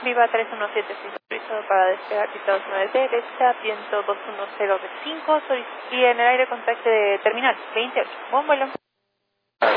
Viva 3176, autorizado para despegar pista 29 derecha, viento 210 de 5, y en el aire contacto de terminal 28. Buen vuelo.